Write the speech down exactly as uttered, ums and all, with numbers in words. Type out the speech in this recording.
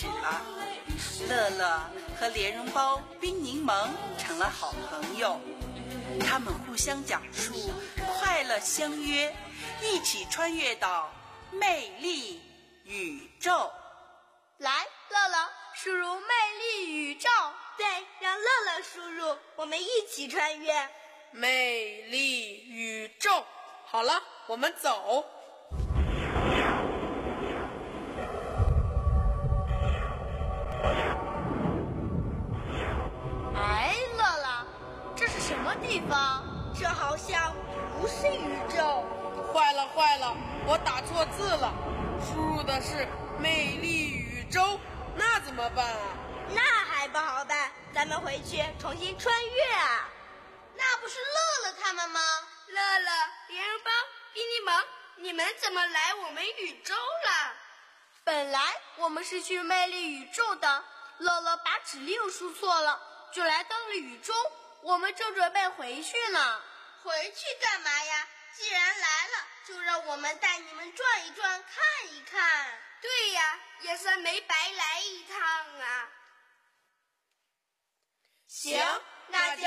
去了。乐乐和莲蓉包冰柠檬成了好朋友，他们互相讲述快乐相约，一起穿越到魅力宇宙。 来，乐乐，输入魅力宇宙。对，让乐乐输入，我们一起穿越魅力宇宙。好了，我们走。 哎，乐乐，这是什么地方？这好像不是宇宙。 坏了坏了，我打错字了，输入的是魅力宇宙，那怎么办啊？ 那还不好办，咱们回去重新穿越啊。那不是乐乐他们吗？乐乐、莲蓉包、冰柠檬，你们怎么来我们宇宙了？本来我们是去魅力宇宙的，乐乐把指令输错了，就来到了宇宙，我们正准备回去呢。回去干嘛呀？既然来了，就让我们带你们转一转，看一看。对呀，也算没白来一趟啊。 行， 那就